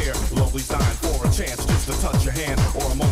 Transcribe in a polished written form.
here. Lonely sign for a chance just to touch your hand or a moment